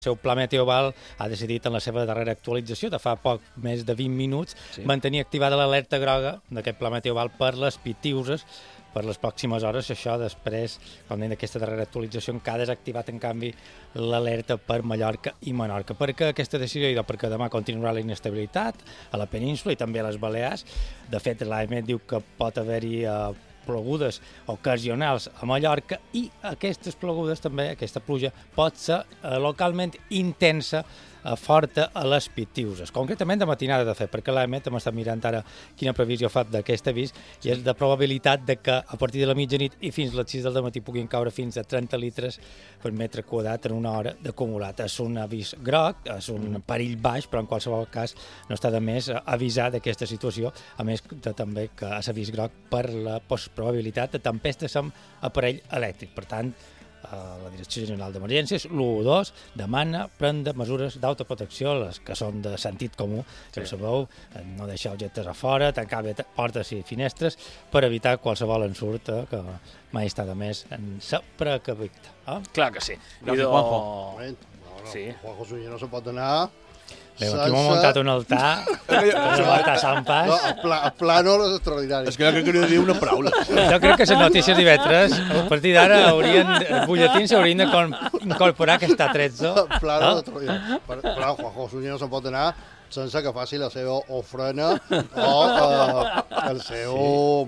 El seu pla meteoval ha decidit en la seva darrera actualització de fa poc més de 20 minuts mantenir activada l'alerta groga d'aquest pla meteoval per les Pitiüses per les pròximes hores. Això després, com deia, d'aquesta darrera actualització encara ha desactivat en canvi l'alerta per Mallorca i Menorca. Per què aquesta decisió? Perquè demà continuarà la inestabilitat a la península i també a les Balears. De fet, l'AEMET diu que pot haver-hi plogudes ocasionals a Mallorca i aquestes plogudes també, aquesta pluja, pot ser localment intensa, forta a les Pitiüses. Concretament de matinada, de fet, perquè l'AEMET m'està mirant ara quina previsió fa d'aquest avís i és de probabilitat de que a partir de la mitjanit i fins a les 6 del matí puguin caure fins a 30 litres per metre quadrat en una hora d'acumulat. És un avís groc, és un perill baix, però en qualsevol cas no està de més avisar d'aquesta situació, a més de també que és avís groc per la probabilitat de tempestes amb aparell elèctric. Per tant, la Direcció General d'Emergències, l'112, demana prendre mesures d'autoprotecció, les que són de sentit comú, que ho sabeu, no deixar objectes a fora, tancar bé portes i finestres per evitar qualsevol ensurt, que mai està de més en ser precavit. Clar que sí. Juanjo Sunyer no se pot anar... Aquí m'ha muntat un altar a Sant Pas. No, el plano és extraordinari. És que jo crec que hauria de dir una paraula. Jo crec que les notícies divendres, a partir d'ara, els butlletins s'haurien d'incorporar aquesta 13. El plano és extraordinari. Però Juanjo Sunyer no se pot anar sense que faci la seva ofrena o el seu...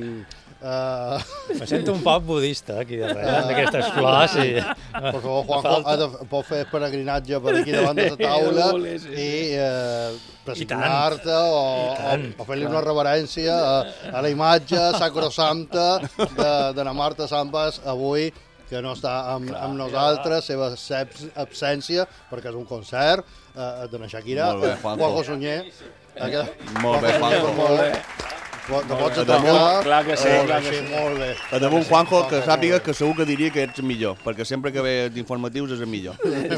Me sento un poc budista aquí darrere, d'aquestes flors. Per favor, Juanjo, pot fer peregrinatge per aquí davant de la taula i presentar-te o fer-li una reverència a la imatge sacrosanta de la Marta Sampas avui, que no està amb nosaltres, seva absència, perquè és un concert de la Shakira. Juanjo Sunyer. Molt bé, Juanjo. Te pots atracar. Clar que sí, molt bé. A damunt, Juanjo, que sàpiga que segur que diria que ets el millor, perquè sempre que ve d'informatius és el millor.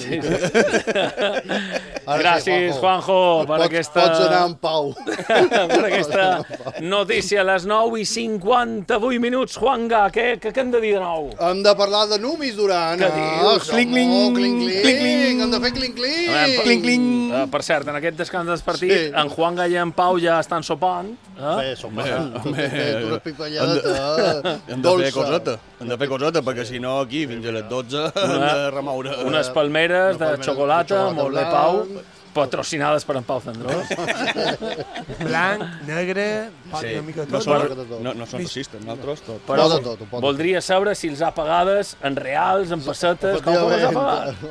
Gràcies, Juanjo, per aquesta... Pots anar en pau. Per aquesta notícia a les 9:58 minuts. Juanga, què hem de dir de nou? Hem de parlar de Numis Duran. Què dius? Cling-cling. Hem de fer cling-cling. Cling-cling. Per cert, en aquest descans del partit, en Juanga i en Pau ja estan sopant. Una pipalladeta Hem de fer coseta, perquè si no aquí fins a les 12 hem de remoure. Unes palmeres de xocolata, molt bé, Pau, patrocinades per en Pau Cendrós. Blanc, negre, una mica de tot. No són racistes, nosaltres tot. Però voldria saber si els ha pagades en reals, en pessetes, com les ha pagat?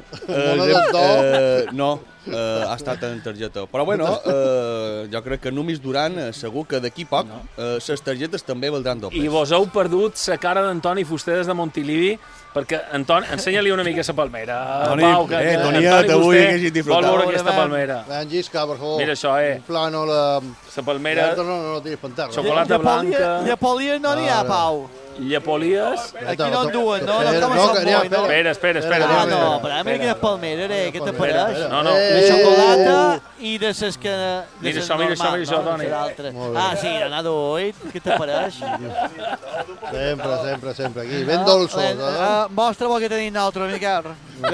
No, ha estat en targeta. Però bueno, jo crec que Numis Duran segur que d'aquí poc les targetes també valdran dobles. I vos heu perdut la cara d'Antoni Fuster des de Montilivi, perquè, Antoni, ensenya-li una mica la palmera. Pau, que Antoni Fuster vol veure aquesta palmera. Llisca, per favor. Mira això, Un plano, la palmera, no tiris per terra. xocolata blanca, Llepolies no n'hi ha, Pau. Llepolies. Aquí no en duen, no com a Sant Boi, no? Espera. Ah, no, però mira quines palmeres, què t'apareix? No. De xocolata i de ses que... Mira això, Toni. Ah, sí, anat oït, què t'apareix? Sempre, aquí, ben dolços. Mostra-m'ho que tenim nosaltres, Miquel.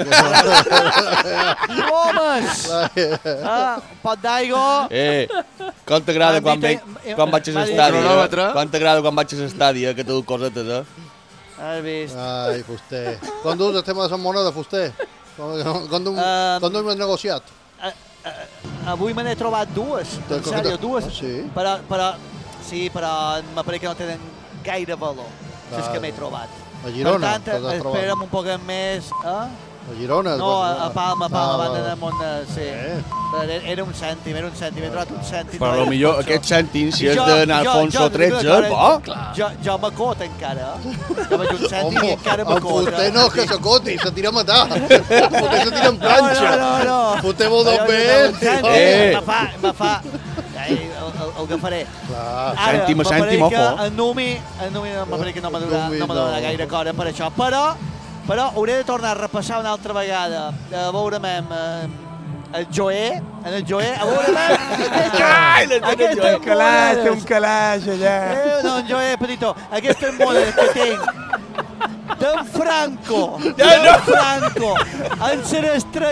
Homes! Un pot d'aigua. Com t'agrada quan vaig a l'estadi? Com t'agrada quan vaig a l'estadi, que t'he dut cosetes, Has vist? Ai, Fuster. Com dus el tema de Sant Mona de Fuster? Com du hem negociat? Avui me n'he trobat dues, en sèrio, dues. Sí? Però m'apareix que no tenen gaire valor, les que m'he trobat. A Girona? Per tant, espera'm un poc més. A Girona? No, a Palma, banda de Mont, sí. Era un cèntim, he trobat un cèntim. Però potser aquest cèntim, si és d'anar a Alfonso 13, bo. Jo m'acot encara. Jo vaig un cèntim i encara m'acot. En Fuster no és que s'acoti, se tira a matar. Fuster se tira en planxa. No. Fuster vol dos més. Me fa... El que faré. Cèntim a cèntim, ojo. En Numi m'apareix que no m'ha gaire cora per això, però hauré de tornar a repassar una altra vegada, a veure'm el Joé, a veurem un calaix allà. No, en Joé, petitó, aquestes modes que tinc d'en Franco, en Franco, en